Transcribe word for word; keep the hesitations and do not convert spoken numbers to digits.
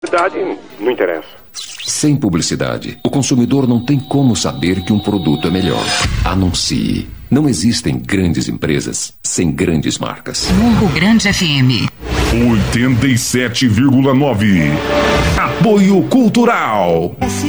Verdade, não interessa. Sem publicidade, o consumidor não tem como saber que um produto é melhor. Anuncie. Não existem grandes empresas sem grandes marcas. Morro Grande F M oitenta e sete vírgula nove. Apoio Cultural.